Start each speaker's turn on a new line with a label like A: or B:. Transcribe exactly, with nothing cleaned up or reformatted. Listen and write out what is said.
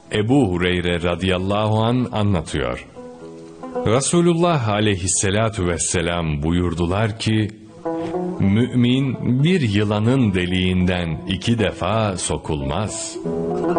A: Ebu Hureyre radıyallahu an anlatıyor. Resulullah aleyhisselatu vesselam buyurdular ki, mümin bir yılanın deliğinden iki defa sokulmaz.